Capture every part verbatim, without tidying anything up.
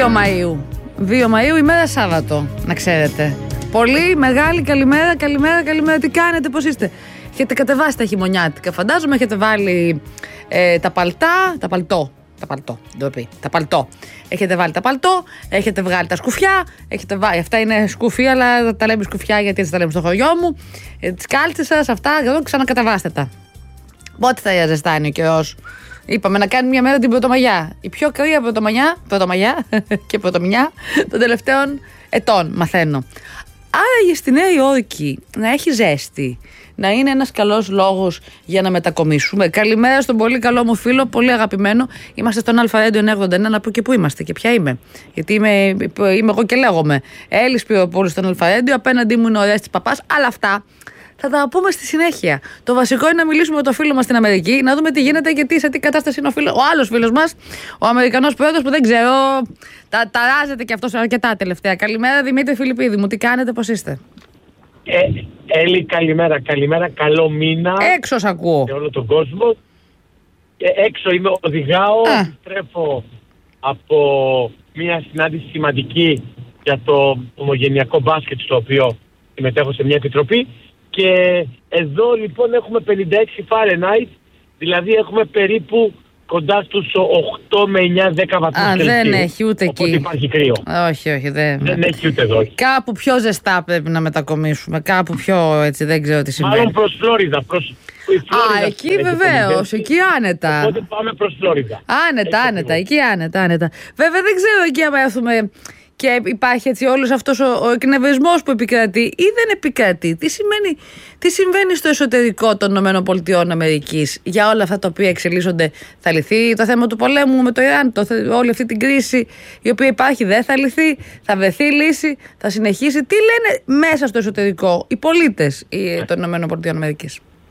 δύο Μαΐου. δύο Μαΐου, ημέρα Σάββατο, να ξέρετε. Πολύ μεγάλη καλημέρα, καλημέρα, καλημέρα. Τι κάνετε, πώς είστε? Έχετε κατεβάσει τα χειμωνιάτικα, φαντάζομαι. Έχετε βάλει ε, τα παλτά, τα παλτό. Τα παλτό, το πει. Τα παλτό. Έχετε βάλει τα παλτό, έχετε βγάλει τα σκουφιά. Έχετε βάλει, αυτά είναι σκουφία, αλλά τα λέμε σκουφιά γιατί έτσι τα λέμε στο χωριό μου. Ε, τις κάλτσες σας, αυτά, εδώ ξανακατεβάστε τα. Πότε θα ζεστάνει ο καιρός? Είπαμε να κάνει μια μέρα την Πρωτομαγιά. Η πιο κρύα Πρωτομαγιά, Πρωτομαγιά και Πρωτομηνιά των τελευταίων ετών, μαθαίνω. Άρα στη Νέα Υόρκη να έχει ζέστη, να είναι ένας καλός λόγος για να μετακομίσουμε. Καλημέρα στον πολύ καλό μου φίλο, πολύ αγαπημένο. Είμαστε στον Αλφα Radio εννιακόσια ογδόντα εννέα, να πω και πού είμαστε και ποια είμαι. Γιατί είμαι, είμαι εγώ και λέγομαι Έλλης Πυροπούλου στον Αλφα Radio, απέναντί μου είναι ο Ρέστης Παπάς, αλλά αυτά θα τα πούμε στη συνέχεια. Το βασικό είναι να μιλήσουμε με το φίλο μας στην Αμερική, να δούμε τι γίνεται και τι, σε τι κατάσταση είναι ο, φίλος, ο άλλος φίλος μας, ο Αμερικανός πρόεδρος που δεν ξέρω, τα ταράζεται και αυτός αρκετά τελευταία. Καλημέρα Δημήτρη Φιλιππίδη μου, τι κάνετε, πώς είστε? Ε, Έλλη, καλημέρα, καλημέρα, καλό μήνα. Έξω σ' ακούω. Σε όλο τον κόσμο. Ε, έξω είμαι, οδηγάω, στρέφω από μια συνάντηση σημαντική για το ομογενειακό μπάσκετ, στο οποίο συμμετέχω σε μια επιτροπή. Και εδώ λοιπόν έχουμε πενήντα έξι Φάρενχάιτ, δηλαδή έχουμε περίπου κοντά στους οκτώ με εννιά δέκα βαθμούς Κελσίου. Α, δεν έχει ούτε εκεί. Οπότε υπάρχει κρύο. Όχι, όχι, δεν, δεν έχει ούτε εδώ. Κάπου πιο ζεστά πρέπει να μετακομίσουμε, κάπου πιο έτσι, δεν ξέρω τι συμβαίνει. Μάλλον προς Φλόριδα, προς... Α, εκεί βεβαίως, εκεί άνετα. Οπότε πάμε προς Φλόριδα. Άνετα, έτσι άνετα, εκεί άνετα, άνετα. Βέβαια δεν ξέρω εκεί άμα έρθουμε και υπάρχει έτσι όλος αυτός ο, ο εκνευρισμός που επικρατεί ή δεν επικρατεί. Τι σημαίνει, τι συμβαίνει στο εσωτερικό των ΗΠΑ για όλα αυτά τα οποία εξελίσσονται? Θα λυθεί το θέμα του πολέμου με το Ιράν, το, όλη αυτή την κρίση η οποία υπάρχει δεν θα λυθεί, θα βρεθεί λύση, θα συνεχίσει? Τι λένε μέσα στο εσωτερικό οι πολίτες των ΗΠΑ?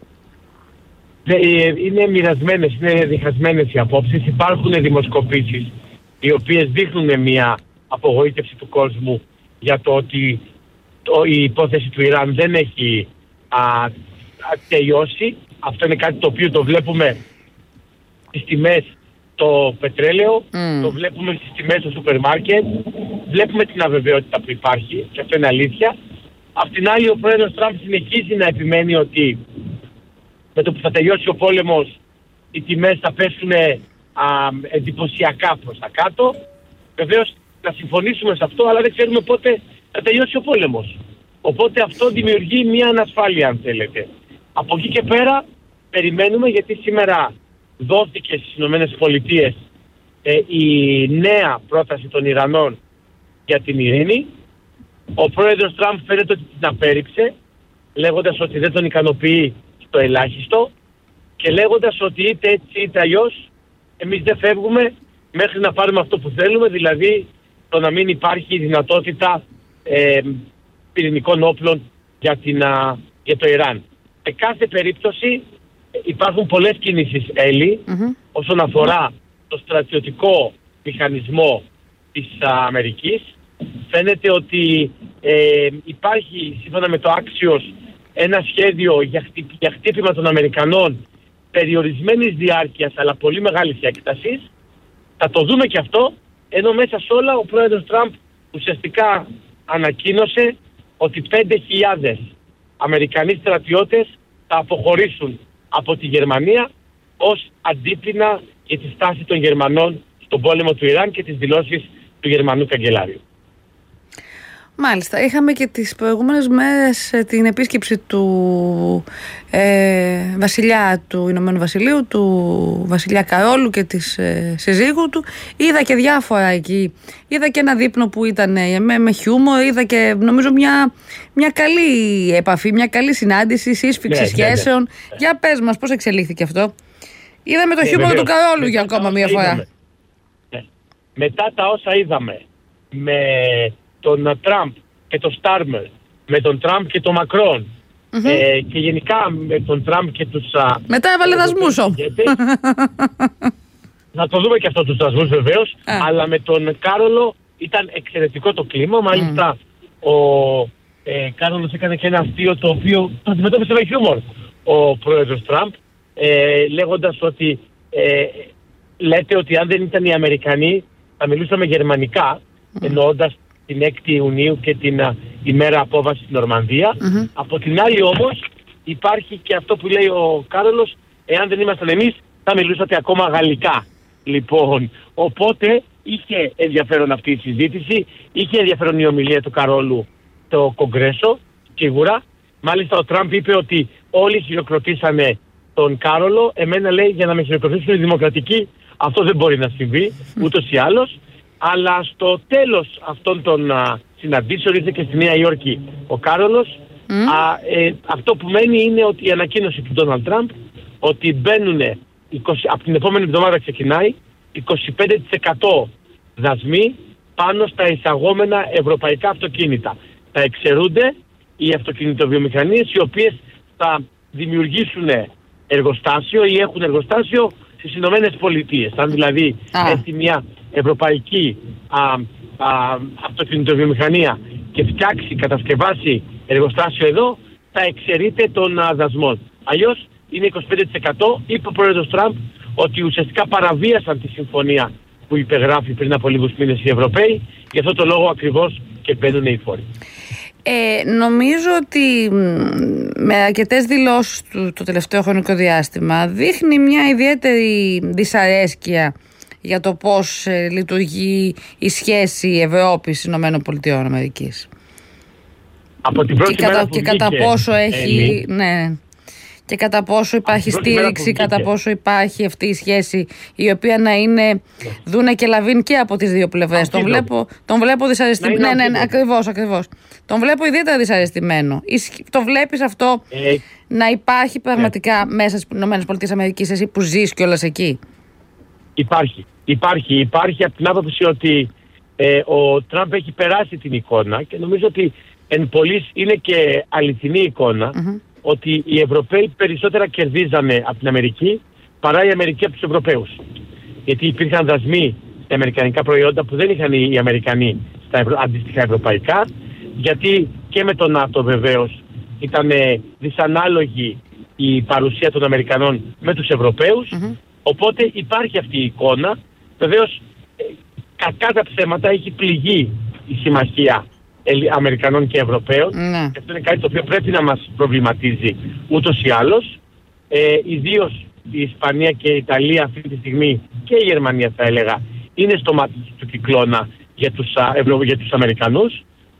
Είναι μοιρασμένες, είναι διχασμένες οι απόψεις. Υπάρχουν δημοσκοπήσεις οι οποίες δείχνουν μια απογοήτευση του κόσμου για το ότι το, η υπόθεση του Ιράν δεν έχει α, α, τελειώσει. Αυτό είναι κάτι το οποίο το βλέπουμε στις τιμές το πετρέλαιο, mm. το βλέπουμε στις τιμές στο σούπερ μάρκετ, βλέπουμε την αβεβαιότητα που υπάρχει και αυτό είναι αλήθεια. Απ' την άλλη ο πρόεδρος Τραμπ συνεχίζει να επιμένει ότι με το που θα τελειώσει ο πόλεμος οι τιμές θα πέσουν α, εντυπωσιακά προς τα κάτω. Βεβαίως να συμφωνήσουμε σε αυτό, αλλά δεν ξέρουμε πότε θα τελειώσει ο πόλεμος. Οπότε αυτό δημιουργεί μια ανασφάλεια, αν θέλετε. Από εκεί και πέρα περιμένουμε, γιατί σήμερα δόθηκε στις ΗΠΑ ε, η νέα πρόταση των Ιρανών για την ειρήνη. Ο πρόεδρος Τραμπ φαίνεται ότι την απέρριψε, λέγοντας ότι δεν τον ικανοποιεί στο ελάχιστο και λέγοντας ότι είτε έτσι είτε αλλιώς εμείς δεν φεύγουμε μέχρι να πάρουμε αυτό που θέλουμε, δηλαδή το να μην υπάρχει δυνατότητα ε, πυρηνικών όπλων για, την, α, για το Ιράν. Σε κάθε περίπτωση υπάρχουν πολλές κινήσεις, Έλλη, mm-hmm. όσον αφορά το στρατιωτικό μηχανισμό της α, Αμερικής. Φαίνεται ότι ε, υπάρχει, σύμφωνα με το Axios, ένα σχέδιο για, χτύπ, για χτύπημα των Αμερικανών περιορισμένης διάρκειας αλλά πολύ μεγάλης έκτασης. Θα το δούμε και αυτό, ενώ μέσα σε όλα ο πρόεδρος Τραμπ ουσιαστικά ανακοίνωσε ότι πέντε χιλιάδες Αμερικανοί στρατιώτες θα αποχωρήσουν από τη Γερμανία ως αντίπεινα για τη στάση των Γερμανών στον πόλεμο του Ιράν και τις δηλώσεις του Γερμανού καγκελάριου. Μάλιστα. Είχαμε και τις προηγούμενες μέρες την επίσκεψη του ε, βασιλιά του Ηνωμένου Βασιλείου, του βασιλιά Καρόλου και της ε, συζύγου του. Είδα και διάφορα εκεί. Είδα και ένα δείπνο που ήταν ε, με, με χιούμορ. Είδα και νομίζω μια, μια καλή επαφή, μια καλή συνάντηση, σύσφυξη ναι, σχέσεων. Ναι, ναι. Για πες μας πώς εξελίχθηκε αυτό? Είδαμε το ναι, χιούμορ του Καρόλου για ακόμα μια φορά. Ναι. Μετά τα όσα είδαμε με τον Τραμπ και τον Στάρμερ, με τον Τραμπ και τον Μακρόν mm-hmm. ε, και γενικά με τον Τραμπ και τους... Μετά έβαλε δασμούς όμως. Να το δούμε και αυτό τους δασμούς βεβαίως, ah. αλλά με τον Κάρολο ήταν εξαιρετικό το κλίμα. Μάλιστα mm. ο ε, Κάρολος έκανε και ένα αστείο το οποίο το αντιμετώπισε με χιούμορ ο πρόεδρος Τραμπ, ε, λέγοντας ότι ε, λέτε ότι αν δεν ήταν οι Αμερικανοί θα μιλούσαμε γερμανικά. mm. εννοώντας την έκτη Ιουνίου και την α, ημέρα απόβαση στην Νορμανδία. Mm-hmm. Από την άλλη όμως υπάρχει και αυτό που λέει ο Κάρολος, εάν δεν ήμασταν εμείς θα μιλούσατε ακόμα γαλλικά. Λοιπόν, οπότε είχε ενδιαφέρον αυτή η συζήτηση, είχε ενδιαφέρον η ομιλία του Καρόλου στο Κογκρέσο, σίγουρα. Μάλιστα ο Τραμπ είπε ότι όλοι χειροκροτήσανε τον Κάρολο, εμένα λέει για να με χειροκροτήσουν οι δημοκρατικοί αυτό δεν μπορεί να συμβεί ούτως ή άλλως. Αλλά στο τέλος αυτών των α, συναντήσεων ήρθε και στη Νέα Υόρκη ο Κάρολος. Mm. Α, ε, αυτό που μένει είναι ότι η ανακοίνωση του Ντόναλντ Τραμπ ότι μπαίνουν είκοσι, από την επόμενη εβδομάδα ξεκινάει είκοσι πέντε τοις εκατό δασμοί πάνω στα εισαγόμενα ευρωπαϊκά αυτοκίνητα. Θα εξαιρούνται οι αυτοκινητοβιομηχανίες οι οποίες θα δημιουργήσουν εργοστάσιο ή έχουν εργοστάσιο στις Ηνωμένες Πολιτείες. Αν δηλαδή ah. έχει μια ευρωπαϊκή α, α, αυτοκινητοβιομηχανία και φτιάξει, κατασκευάσει εργοστάσιο εδώ, θα εξαιρείται των α, δασμών. Αλλιώς είναι είκοσι πέντε τοις εκατό. Είπε ο πρόεδρος Τραμπ ότι ουσιαστικά παραβίασαν τη συμφωνία που υπεγράφει πριν από λίγους μήνες οι Ευρωπαίοι. Γι' αυτό το λόγο ακριβώς και μπαίνουν οι φόροι. Ε, νομίζω ότι με αρκετές δηλώσεις του το τελευταίο χρονικό διάστημα δείχνει μια ιδιαίτερη δυσαρέσκεια για το πώς ε, λειτουργεί η σχέση Ευρώπης Ηνωμένων Πολιτειών Αμερικής. Από την πρώτη και μέρα κατά, που και βγήκε, κατά πόσο έχει... Έλλη, ναι. Και κατά πόσο υπάρχει στήριξη, κατά πόσο υπάρχει αυτή η σχέση η οποία να είναι δούνε και λαβίν και από τις δύο πλευρές. Τον βλέπω, τον βλέπω δυσαρεστημένο. Ναι, ναι, ναι, ακριβώς, ακριβώς. Τον βλέπω ιδιαίτερα δυσαρεστημένο. Το βλέπεις αυτό ε, να υπάρχει πραγματικά ναι. μέσα στις ΗΠΑ, εσύ που ζεις κιόλας εκεί? Υπάρχει. Υπάρχει. Υπάρχει από την άποψη ότι ε, ο Τραμπ έχει περάσει την εικόνα και νομίζω ότι εν πολλοίς είναι και αληθινή εικόνα. Mm-hmm. Ότι οι Ευρωπαίοι περισσότερα κερδίζανε από την Αμερική παρά η Αμερική από τους Ευρωπαίους. Γιατί υπήρχαν δασμοί στα αμερικανικά προϊόντα που δεν είχαν οι Αμερικανοί στα ευρω... αντίστοιχα ευρωπαϊκά. Γιατί και με τον ΝΑΤΟ βεβαίως ήταν δυσανάλογη η παρουσία των Αμερικανών με τους Ευρωπαίους. Mm-hmm. Οπότε υπάρχει αυτή η εικόνα. Βεβαίως κακά τα ψέματα έχει πληγεί η συμμαχία Αμερικανών και Ευρωπαίων. Mm. Και αυτό είναι κάτι το οποίο πρέπει να μας προβληματίζει ούτως ή άλλως. Ε, ιδίως η Ισπανία και η Ιταλία αυτή τη στιγμή και η Γερμανία θα έλεγα είναι στο μάτι του κυκλώνα για τους, Ευρω... για τους Αμερικανούς.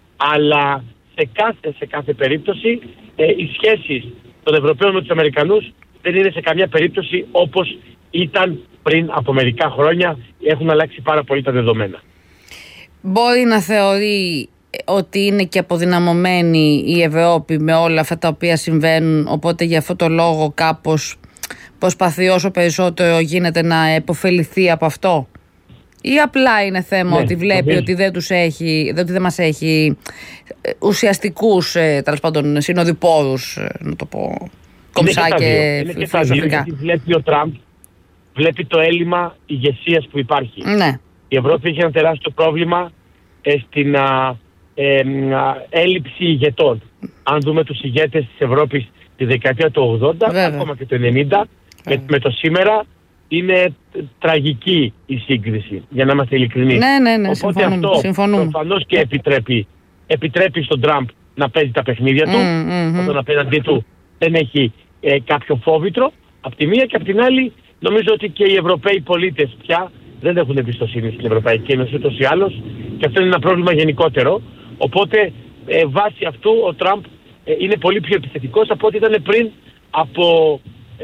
Αλλά σε κάθε, σε κάθε περίπτωση ε, οι σχέσεις των Ευρωπαίων με τους Αμερικανούς δεν είναι σε καμιά περίπτωση όπως ήταν πριν από μερικά χρόνια. Έχουν αλλάξει πάρα πολύ τα δεδομένα. Μπορεί να θεωρεί ότι είναι και αποδυναμωμένη η Ευρώπη με όλα αυτά τα οποία συμβαίνουν, οπότε για αυτό το λόγο κάπως προσπαθεί όσο περισσότερο γίνεται να επωφεληθεί από αυτό, ή απλά είναι θέμα ναι, ότι βλέπει ότι δεν τους έχει, ότι δεν μας έχει ουσιαστικούς τέλος πάντων συνοδοιπόρους, να το πω κομψά και φιλοσοφικά? Γιατί βλέπει ο Τραμπ, βλέπει το έλλειμμα ηγεσίας που υπάρχει. Ναι. Η Ευρώπη έχει ένα τεράστιο πρόβλημα ε, στην α, ε, α, έλλειψη ηγετών. Αν δούμε τους ηγέτες της Ευρώπης τη δεκαετία του ογδόντα, βέβαια, ακόμα και το ενενήντα, με, με το σήμερα, είναι τραγική η σύγκριση, για να είμαστε ειλικρινείς. Ναι, ναι, ναι, οπότε συμφωνούμε, αυτό συμφωνούμε. προφανώς και επιτρέπει, επιτρέπει στον Τραμπ να παίζει τα παιχνίδια του, mm, mm, mm. όταν απέναντί του δεν έχει ε, κάποιο φόβητρο, από τη μία, και από την άλλη νομίζω ότι και οι Ευρωπαίοι πολίτες πια δεν έχουν εμπιστοσύνη στην Ευρωπαϊκή Ένωση ούτως ή άλλως, και αυτό είναι ένα πρόβλημα γενικότερο. Οπότε ε, βάσει αυτού ο Τραμπ ε, είναι πολύ πιο επιθετικός από ό,τι ήταν πριν από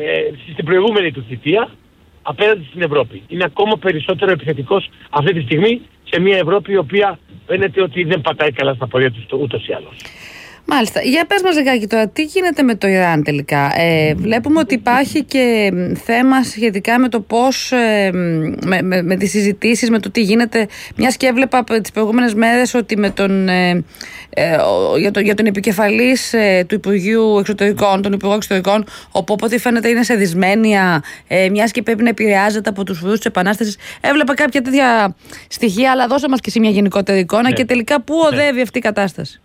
ε, στην προηγούμενη του θητεία απέναντι στην Ευρώπη. Είναι ακόμα περισσότερο επιθετικός αυτή τη στιγμή σε μια Ευρώπη η οποία φαίνεται ότι δεν πατάει καλά στα πόδια του ούτως ή άλλως. Μάλιστα. Για πες μας λιγάκι τώρα, τι γίνεται με το Ιράν τελικά? Ε, βλέπουμε ότι υπάρχει και θέμα σχετικά με το πώς, ε, με, με, με τις συζητήσεις, με το τι γίνεται. Μιας και έβλεπα τις προηγούμενες μέρες ότι με τον, ε, ε, για, το, για τον επικεφαλής ε, του Υπουργείου Εξωτερικών, τον Υπουργό Εξωτερικών, όπου όποτε φαίνεται είναι σε δυσμένεια, ε, μιας και πρέπει να επηρεάζεται από τους φρουρούς της Επανάστασης. Έβλεπα κάποια τέτοια στοιχεία, αλλά δώσε μας και εσύ μια γενικότερη εικόνα, ναι. Και τελικά πού οδεύει ναι. αυτή η κατάσταση?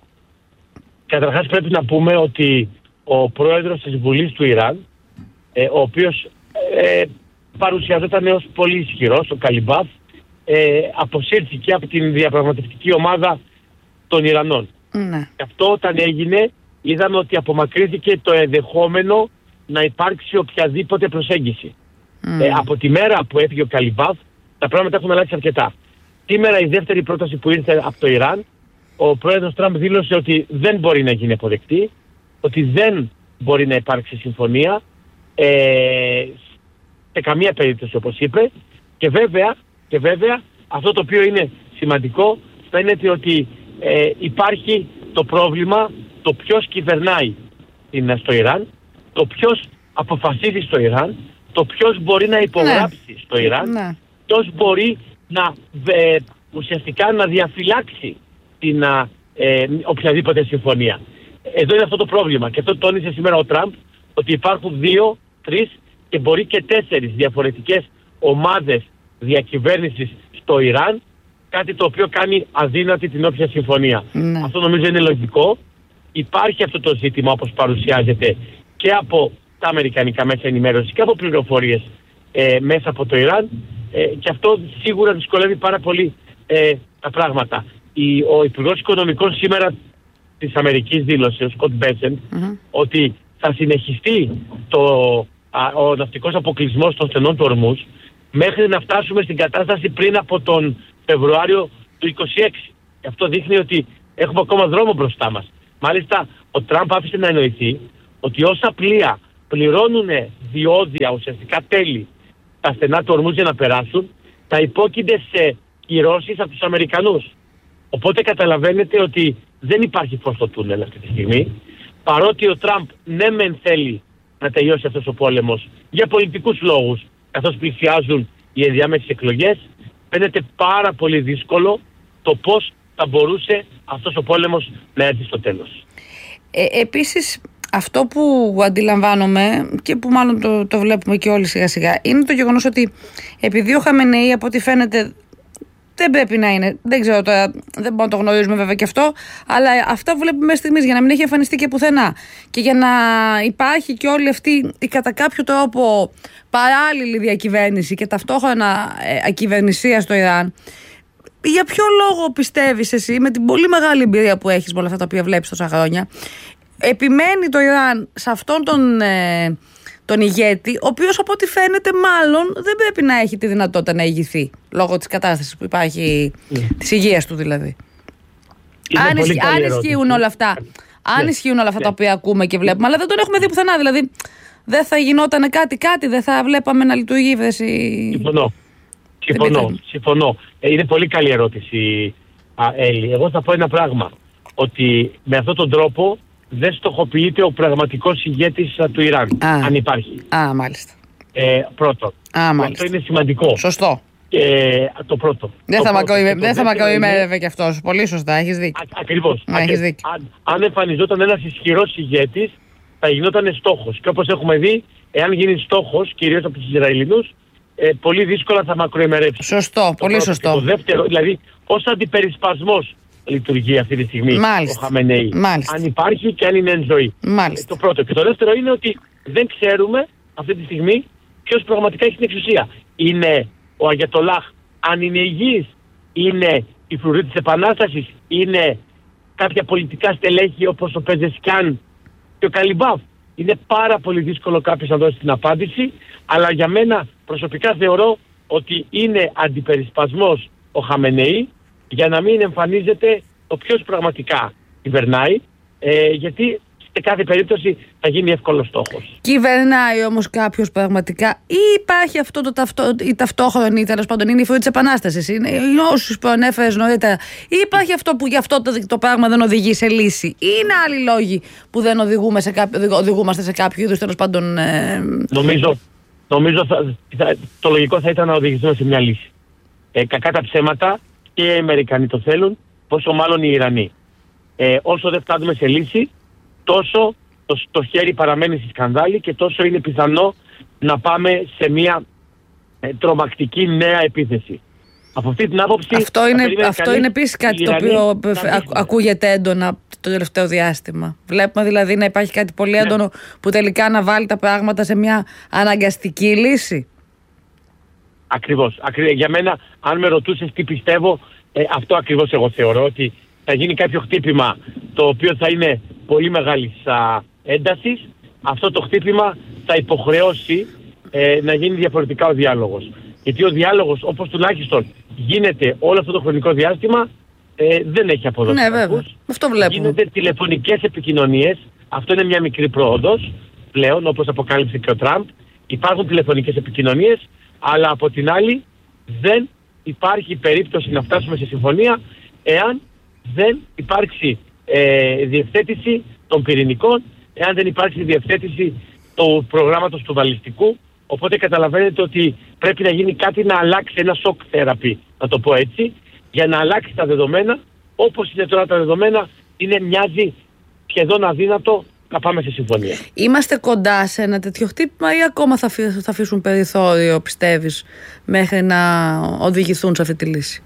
Καταρχάς πρέπει να πούμε ότι ο πρόεδρος της Βουλής του Ιράν, ε, ο οποίος ε, παρουσιαζόταν ως πολύ ισχυρός, ο Καλιμπάφ, ε, αποσύρθηκε από την διαπραγματευτική ομάδα των Ιρανών. Ναι. Και αυτό όταν έγινε είδαμε ότι απομακρύθηκε το ενδεχόμενο να υπάρξει οποιαδήποτε προσέγγιση. Mm. Ε, από τη μέρα που έφυγε ο Καλιμπάφ τα πράγματα έχουν αλλάξει αρκετά. Σήμερα η δεύτερη πρόταση που ήρθε από το Ιράν, ο πρόεδρος Τραμπ δήλωσε ότι δεν μπορεί να γίνει αποδεκτή, ότι δεν μπορεί να υπάρξει συμφωνία ε, σε καμία περίπτωση όπως είπε, και βέβαια, και βέβαια αυτό το οποίο είναι σημαντικό φαίνεται ότι ε, υπάρχει το πρόβλημα το ποιος κυβερνάει στο Ιράν, το ποιος αποφασίζει στο Ιράν, το ποιος μπορεί να υπογράψει ναι. στο Ιράν, ναι. ποιος μπορεί να ε, ουσιαστικά να διαφυλάξει την ε, οποιαδήποτε συμφωνία. Εδώ είναι αυτό το πρόβλημα και αυτό τόνισε σήμερα ο Τραμπ, ότι υπάρχουν δύο, τρεις και μπορεί και τέσσερις διαφορετικές ομάδες διακυβέρνησης στο Ιράν, κάτι το οποίο κάνει αδύνατη την όποια συμφωνία. Ναι. Αυτό νομίζω είναι λογικό. Υπάρχει αυτό το ζήτημα όπως παρουσιάζεται και από τα αμερικανικά μέσα ενημέρωση και από πληροφορίες ε, μέσα από το Ιράν ε, και αυτό σίγουρα δυσκολεύει πάρα πολύ ε, τα πράγματα. Η, ο Υπουργός Οικονομικών σήμερα της Αμερικής δήλωσε, ο Σκοτ Μπέσεντ, mm-hmm. ότι θα συνεχιστεί το, α, ο ναυτικός αποκλεισμός των στενών του Ορμούζ μέχρι να φτάσουμε στην κατάσταση πριν από τον Φεβρουάριο του είκοσι έξι. Και αυτό δείχνει ότι έχουμε ακόμα δρόμο μπροστά μας. Μάλιστα, ο Τραμπ άφησε να εννοηθεί ότι όσα πλοία πληρώνουν διόδια, ουσιαστικά τέλη, τα στενά του Ορμούζ για να περάσουν, θα υπόκεινται σε κυρώσεις από τους Αμερικανούς. Οπότε καταλαβαίνετε ότι δεν υπάρχει φως στο τούνελ αυτή τη στιγμή. Παρότι ο Τραμπ ναι μεν θέλει να τελειώσει αυτός ο πόλεμος για πολιτικούς λόγους, καθώς πλησιάζουν οι ενδιάμεσες εκλογές, φαίνεται πάρα πολύ δύσκολο το πώς θα μπορούσε αυτός ο πόλεμος να έρθει στο τέλος. Ε, επίσης, αυτό που αντιλαμβάνομαι και που μάλλον το, το βλέπουμε και όλοι σιγά σιγά είναι το γεγονός ότι επειδή ο Χαμενεή από ό,τι φαίνεται δεν πρέπει να είναι, δεν ξέρω τώρα, δεν μπορούμε να το γνωρίζουμε βέβαια και αυτό, αλλά αυτά που βλέπουμε μέχρι στιγμής για να μην έχει εμφανιστεί και πουθενά και για να υπάρχει και όλη αυτή η κατά κάποιο τρόπο παράλληλη διακυβέρνηση και ταυτόχρονα ε, ακυβερνησία στο Ιράν, για ποιο λόγο πιστεύεις εσύ, με την πολύ μεγάλη εμπειρία που έχεις με όλα αυτά τα οποία βλέπεις τόσα χρόνια, επιμένει το Ιράν σε αυτόν τον, ε, τον ηγέτη, ο οποίος από ό,τι φαίνεται μάλλον δεν πρέπει να έχει τη δυνατότητα να ηγηθεί λόγω της κατάστασης που υπάρχει, mm. της υγείας του δηλαδή. Αν, ισχύ, αν ισχύουν όλα αυτά, αν yeah. ισχύουν όλα αυτά yeah. τα οποία ακούμε και βλέπουμε, αλλά δεν τον έχουμε δει πουθενά, δηλαδή δεν θα γινόταν κάτι, κάτι δεν θα βλέπαμε να λειτουργεί η θέση. Συμφωνώ. Συμφωνώ. Συμφωνώ. Ε, είναι πολύ καλή ερώτηση, α, Έλλη. Εγώ θα πω ένα πράγμα. Ότι με αυτόν τον τρόπο δεν στοχοποιείται ο πραγματικός ηγέτης του Ιράν. Α, αν υπάρχει. Α, μάλιστα. Ε, πρώτο. Α, αυτό είναι σημαντικό. Σωστό. Ε, το πρώτο. Δεν θα μακροημέρευε και αυτός. Πολύ σωστά. Έχεις δίκιο. Ακριβώς. Αν, αν εμφανιζόταν ένας ισχυρός ηγέτης, θα γινόταν στόχος. Και όπως έχουμε δει, εάν γίνει στόχος, κυρίως από τους Ισραηλινούς, ε, πολύ δύσκολα θα μακροημερεύσει. Σωστό. Το πολύ πρώτο. Σωστό. Και το δεύτερο, δηλαδή, ως αντιπερισπασμός λειτουργεί αυτή τη στιγμή Μάλιστα. ο Χαμενεή. Μάλιστα. Αν υπάρχει και αν είναι εν ζωή. Μάλιστα. Το πρώτο. Και το δεύτερο είναι ότι δεν ξέρουμε αυτή τη στιγμή ποιος πραγματικά έχει την εξουσία. Είναι ο Αγιατολάχ, αν είναι υγιής, είναι η φρουρή της Επανάστασης, είναι κάποια πολιτικά στελέχη όπως ο Πεζεσκιάν και ο Καλιμπάφ. Είναι πάρα πολύ δύσκολο κάποιος να δώσει την απάντηση, αλλά για μένα προσωπικά θεωρώ ότι είναι αντιπερισπασμός ο Χαμενεή για να μην εμφανίζεται το ποιος πραγματικά κυβερνάει, ε, γιατί σε κάθε περίπτωση θα γίνει εύκολος στόχος. Κυβερνάει όμως κάποιος πραγματικά ή υπάρχει αυτό το ταυτό, η ταυτόχρονη, τέλος πάντων είναι η φρουρή της Επανάστασης, είναι, είναι όσους προανέφερες νωρίτερα, ή υπάρχει αυτό που γι' αυτό το, το πράγμα δεν οδηγεί σε λύση, ή είναι άλλοι λόγοι που δεν οδηγούμε σε κάποιο, οδηγούμαστε σε κάποιο είδους τέλος πάντων. Ε... Νομίζω, νομίζω θα, θα, το λογικό θα ήταν να οδηγηθούμε σε μια λύση. Ε, κακά τα ψέματα, και οι Αμερικανοί το θέλουν, πόσο μάλλον οι Ιρανοί. Ε, όσο δεν φτάνουμε σε λύση, τόσο το, το χέρι παραμένει στη σκανδάλη και τόσο είναι πιθανό να πάμε σε μια ε, τρομακτική νέα επίθεση. Από αυτή την άποψη... Αυτό είναι, αυτό είναι επίσης κάτι το οποίο α, ακούγεται έντονα το τελευταίο διάστημα. Βλέπουμε δηλαδή να υπάρχει κάτι πολύ έντονο ναι. που τελικά να βάλει τα πράγματα σε μια αναγκαστική λύση. Ακριβώς. Ακρι... Για μένα, αν με ρωτούσες τι πιστεύω, ε, αυτό ακριβώς εγώ θεωρώ, ότι θα γίνει κάποιο χτύπημα το οποίο θα είναι πολύ μεγάλης α, έντασης. Αυτό το χτύπημα θα υποχρεώσει ε, να γίνει διαφορετικά ο διάλογος. Γιατί ο διάλογος, όπως τουλάχιστον γίνεται όλο αυτό το χρονικό διάστημα, ε, δεν έχει αποδώσει. Ναι, βέβαια. Αυτό βλέπουμε. Γίνονται τηλεφωνικές επικοινωνίες. Αυτό είναι μια μικρή πρόοδος πλέον, όπως αποκάλυψε και ο Τραμπ. Υπάρχουν τηλεφωνικές επικοινωνίες, αλλά από την άλλη δεν υπάρχει περίπτωση να φτάσουμε σε συμφωνία εάν δεν υπάρξει ε, διευθέτηση των πυρηνικών, εάν δεν υπάρξει διευθέτηση του προγράμματος του βαλιστικού. Οπότε καταλαβαίνετε ότι πρέπει να γίνει κάτι να αλλάξει, ένα σοκ θεραπεία, να το πω έτσι, για να αλλάξει τα δεδομένα. Όπως είναι τώρα τα δεδομένα, είναι, μοιάζει σχεδόν αδύνατο να πάμε σε συμφωνία. Είμαστε κοντά σε ένα τέτοιο χτύπημα ή ακόμα θα, αφή, θα αφήσουν περιθώριο, πιστεύεις, μέχρι να οδηγηθούν σε αυτή τη λύση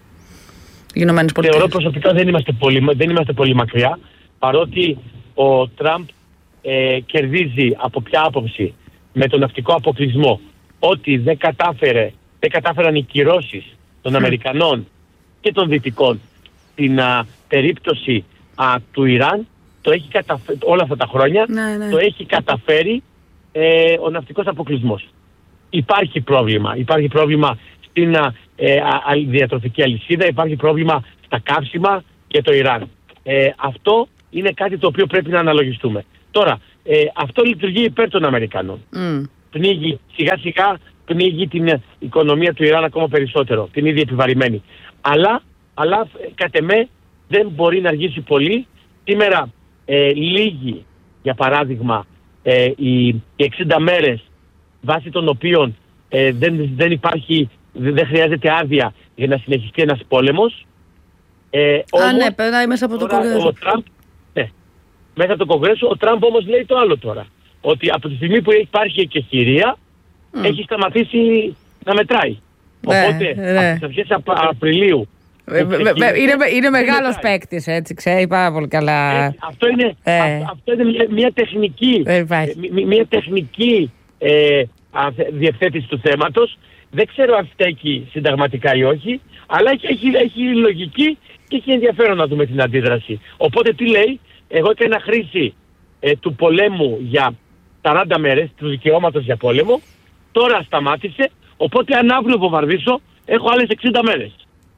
οι Ηνωμένες Πολιτείες? Θεωρώ προσωπικά δεν είμαστε πολύ, δεν είμαστε πολύ μακριά, παρότι ο Τραμπ ε, κερδίζει από ποια άποψη με τον ναυτικό αποκλεισμό, ότι δεν, κατάφερε, δεν κατάφεραν οι κυρώσεις των Αμερικανών και των Δυτικών στην α, περίπτωση α, του Ιράν. Το έχει καταφέρει όλα αυτά τα χρόνια, ναι, ναι. το έχει καταφέρει ε, ο ναυτικός αποκλεισμός. Υπάρχει πρόβλημα. Υπάρχει πρόβλημα στην ε, α, α, διατροφική αλυσίδα, υπάρχει πρόβλημα στα καύσιμα για το Ιράν. Ε, αυτό είναι κάτι το οποίο πρέπει να αναλογιστούμε. Τώρα, ε, αυτό λειτουργεί υπέρ των Αμερικανών. Mm. Πνίγει, σιγά σιγά πνίγει την οικονομία του Ιράν ακόμα περισσότερο, την ίδια επιβαρημένη. Αλλά, αλλά κατ' εμέ δεν μπορεί να αργήσει πολύ. Σήμερα ε, λίγοι, για παράδειγμα, ε, οι, οι εξήντα μέρες βάσει των οποίων ε, δεν, δεν υπάρχει, δεν, δεν χρειάζεται άδεια για να συνεχιστεί ένας πόλεμος. Ε, Α, όμως, ναι, περνάει μέσα από το Κογκρέσο. Ο Τραμπ, ναι, μέσα από το Κογκρέσο. Ο Τραμπ όμως λέει το άλλο τώρα. Ότι από τη στιγμή που υπάρχει εκεχηρία, mm. έχει σταματήσει να μετράει. Ναι, Οπότε, ναι. από τις αρχές Απριλίου, είναι, είναι μεγάλος παίκτης, έτσι, ξέρει πάρα πολύ καλά. Ε, αυτό είναι, ε. α, αυτό είναι μια, μια τεχνική, ε, μια, μια τεχνική ε, α, διευθέτηση του θέματος. Δεν ξέρω αν στέκει συνταγματικά ή όχι, αλλά έχει, έχει, έχει λογική και έχει ενδιαφέρον να δούμε την αντίδραση. Οπότε τι λέει, εγώ έκανα χρήση ε, του πολέμου για σαράντα μέρες, του δικαιώματος για πόλεμο, τώρα σταμάτησε, οπότε αν αύριο βομβαρδίσω, έχω άλλες εξήντα μέρες.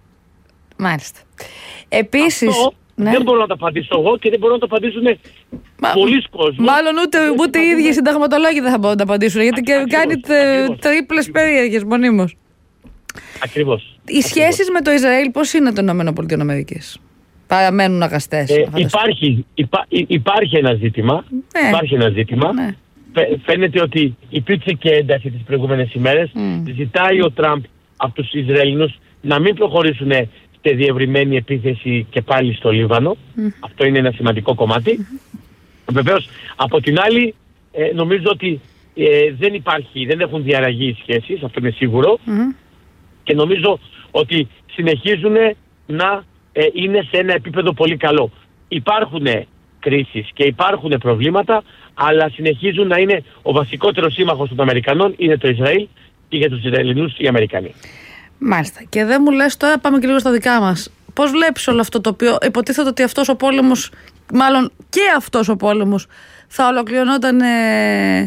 Μάλιστα. Επίσης, αυτό ναι. δεν μπορώ να το απαντήσω εγώ και δεν μπορώ να το απαντήσουν Μα, πολλοί κόσμοι. Μάλλον ούτε, ούτε οι ίδιοι συνταγματολόγοι δεν θα μπορούν να το απαντήσουν, γιατί ακριβώς, και κάνετε τρίπλες περίεργες μονίμως. Ακριβώς. Οι ακριβώς. σχέσεις με το Ισραήλ πώς είναι των ΗΠΑ? Παραμένουν αγαστές? Ε, υπάρχει, υπά, υπάρχει ένα ζήτημα. Ναι. Υπάρχει ένα ζήτημα. Ναι. Φαίνεται ότι υπήρξε και ένταση τις προηγούμενες ημέρες. Mm. Ζητάει ο Τραμπ από τους Ισραηλινούς να μην προχωρήσουν σε διευρυμένη επίθεση και πάλι στο Λίβανο. Mm. Αυτό είναι ένα σημαντικό κομμάτι. Mm-hmm. Βεβαίως, από την άλλη, ε, νομίζω ότι ε, δεν υπάρχει, δεν έχουν διαραγεί οι σχέσεις, αυτό είναι σίγουρο. Mm-hmm. Και νομίζω ότι συνεχίζουν να ε, είναι σε ένα επίπεδο πολύ καλό. Υπάρχουν κρίσεις και υπάρχουν προβλήματα, αλλά συνεχίζουν να είναι ο βασικότερος σύμμαχος των Αμερικανών, είναι το Ισραήλ, και για τους Ισραηλινούς οι Αμερικανοί. Μάλιστα. Και δεν μου λες τώρα, πάμε και λίγο στα δικά μας. Πώς βλέπεις όλο αυτό το οποίο υποτίθεται ότι αυτός ο πόλεμος, μάλλον και αυτός ο πόλεμος, θα ολοκληρωνόταν ε,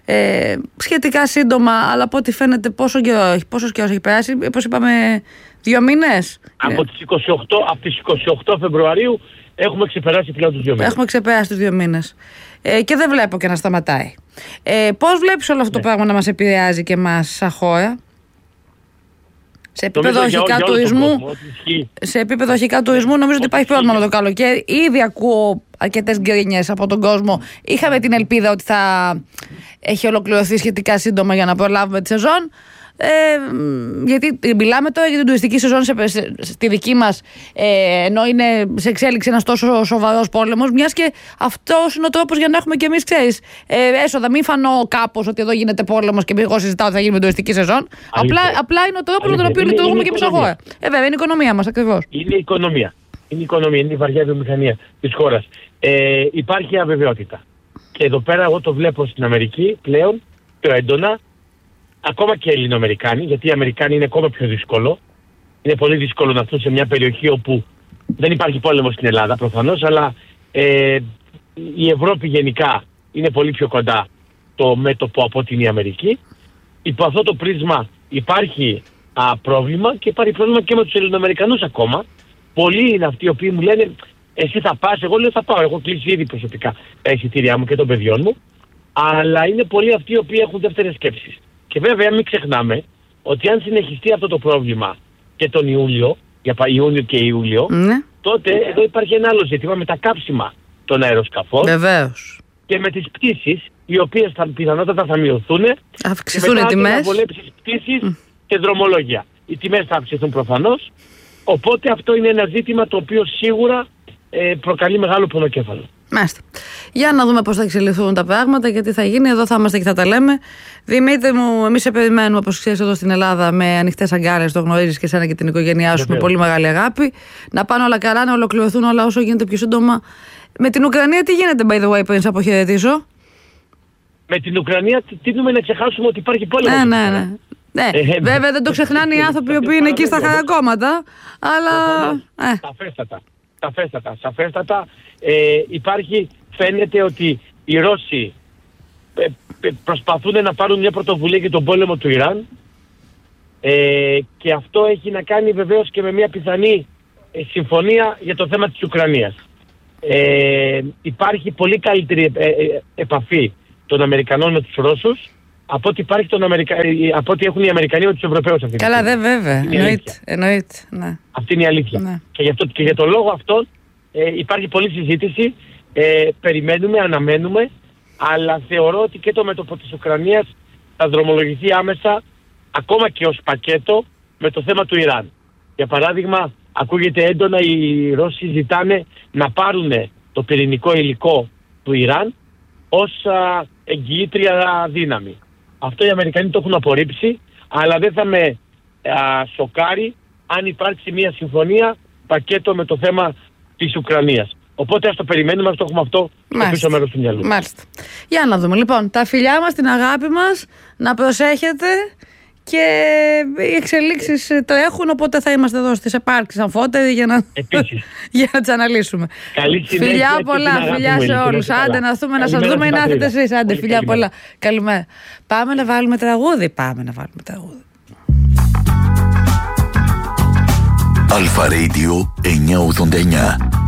ε, σχετικά σύντομα, αλλά από ό,τι φαίνεται πόσο καιρό έχει, πόσος καιρός έχει περάσει, πώς είπαμε, δύο μήνες. Από τις είκοσι οκτώ, από τις είκοσι οκτώ Φεβρουαρίου έχουμε ξεπεράσει πλέον τους δύο μήνες. Έχουμε ξεπεράσει τους δύο μήνες. Ε, και δεν βλέπω και να σταματάει. Ε, πώς βλέπεις όλο αυτό ναι. το πράγμα να μας επηρεάζει και εμάς σαν χώρα? Σε επίπεδο αρχικά τουρισμού, σε επίπεδο αρχικά τουρισμού νομίζω ότι υπάρχει πρόβλημα με το καλοκαίρι. Ήδη ακούω αρκετές γκρίνιες από τον κόσμο. Είχαμε την ελπίδα ότι θα έχει ολοκληρωθεί σχετικά σύντομα για να προλάβουμε τη σεζόν. Ε, γιατί μιλάμε τώρα για την τουριστική σεζόν σε, σε, στη δική μας, ε, ενώ είναι σε εξέλιξη ένας τόσο σοβαρός πόλεμος, μιας και αυτός είναι ο τρόπος για να έχουμε κι εμείς, ξέρεις, ε, έσοδα. Μην φανώ κάπως ότι εδώ γίνεται πόλεμος και εγώ συζητάω ότι θα γίνει με τουριστική σεζόν. Απλά, απλά είναι ο τρόπος με τον οποίο λειτουργούμε και εμείς σαν χώρα. Ε, βέβαια, είναι η οικονομία μας ακριβώς. Είναι η οικονομία. Είναι η οικονομία, είναι η βαριά βιομηχανία της χώρας. Ε, υπάρχει αβεβαιότητα. Και εδώ πέρα εγώ το βλέπω στην Αμερική πλέον πιο έντονα. ακόμα και Ελληνοαμερικάνοι, γιατί οι Αμερικάνοι είναι ακόμα πιο δύσκολο. Είναι πολύ δύσκολο να έρθουν σε μια περιοχή όπου δεν υπάρχει πόλεμο στην Ελλάδα προφανώς, αλλά ε, η Ευρώπη γενικά είναι πολύ πιο κοντά το μέτωπο από την η Αμερική. Υπό αυτό το πρίσμα υπάρχει α, πρόβλημα και υπάρχει πρόβλημα και με τους Ελληνοαμερικανούς ακόμα. Πολλοί είναι αυτοί οι οποίοι μου λένε εσύ θα πας, εγώ λέω θα πάω, έχω κλείσει ήδη προσωπικά τα εισιτήριά μου και των παιδιών μου, αλλά είναι πολλοί αυτοί οι οποίοι έχουν δεύτερες σκέψεις. Και βέβαια μην ξεχνάμε ότι αν συνεχιστεί αυτό το πρόβλημα και τον Ιούλιο, για Ιούνιο και Ιούλιο, ναι. τότε εδώ υπάρχει ένα άλλο ζήτημα με τα κάψιμα των αεροσκαφών. Βεβαίως. Και με τις πτήσεις, οι οποίες θα, πιθανότατα θα μειωθούν. Αυξηθούν οι τιμές. Θα βολέψεις πτήσεις mm. και δρομολόγια. Οι τιμές θα αυξηθούν προφανώς. Οπότε αυτό είναι ένα ζήτημα το οποίο σίγουρα ε, προκαλεί μεγάλο πονοκέφαλο. Μάλιστα. Για να δούμε πώς θα εξελιχθούν τα πράγματα και τι θα γίνει. Εδώ θα είμαστε και θα τα λέμε. Δημήτρη μου, εμείς σε περιμένουμε, όπως ξέρεις, εδώ στην Ελλάδα με ανοιχτές αγκάλες. Το γνωρίζεις και εσένα και την οικογένειά σου με πολύ μεγάλη αγάπη. Να πάνε όλα καλά, να ολοκληρωθούν όλα όσο γίνεται πιο σύντομα. Με την Ουκρανία τι γίνεται, by the way, πριν σε αποχαιρετήσω? Με την Ουκρανία τείνουμε να ξεχάσουμε ότι υπάρχει πόλεμο. Ναι, ναι, ναι. Ναι, ε, βέβαια δεν το ξεχνάνε οι άνθρωποι που είναι εκεί στα χαρακόμματα, αλλά... Ε. Σαφέστατα, σαφέστατα, σαφέστατα. Ε, υπάρχει, φαίνεται ότι οι Ρώσοι ε, ε, προσπαθούν να πάρουν μια πρωτοβουλία για τον πόλεμο του Ιράν ε, και αυτό έχει να κάνει βεβαίως και με μια πιθανή ε, συμφωνία για το θέμα της Ουκρανίας. Ε, υπάρχει πολύ καλύτερη ε, ε, επαφή των Αμερικανών με τους Ρώσους από ό,τι, υπάρχει τον Αμερικα... από ό,τι έχουν οι Αμερικανοί με τους Ευρωπαίους αυτή. Καλά, δε βέβαια. Εννοείται. Εννοείται. Ναι. Αυτή είναι η αλήθεια. Ναι. Και, για το, και για τον λόγο αυτό ε, υπάρχει πολλή συζήτηση. Ε, περιμένουμε, αναμένουμε, αλλά θεωρώ ότι και το μέτωπο της Ουκρανίας θα δρομολογηθεί άμεσα, ακόμα και ως πακέτο, με το θέμα του Ιράν. Για παράδειγμα, ακούγεται έντονα οι Ρώσοι ζητάνε να πάρουν το πυρηνικό υλικό του Ιράν ως α, εγγυήτρια δύναμη. Αυτό οι Αμερικανοί το έχουν απορρίψει, αλλά δεν θα με α, σοκάρει αν υπάρξει μια συμφωνία πακέτο με το θέμα της Ουκρανίας. Οπότε ας το περιμένουμε, ας το έχουμε αυτό στο πίσω μέρος του μυαλού. Μάλιστα. Για να δούμε. Λοιπόν, τα φιλιά μας, την αγάπη μας, να προσέχετε και οι εξελίξεις τρέχουν, οπότε θα είμαστε εδώ στις επάρξεις αμφότεροι για να, για να τις αναλύσουμε. Καλή συνέχεια. Φιλιά πολλά, φιλιά σε όλους. Άντε να έρθουμε να σας δούμε ή να έρθετε εσείς. Άντε, φιλιά πολλά. Καλημέρα. Πάμε να βάλουμε τραγούδι. Πάμε να βάλουμε τραγούδι. Αλφα Radio εννιακόσια ογδόντα εννιά.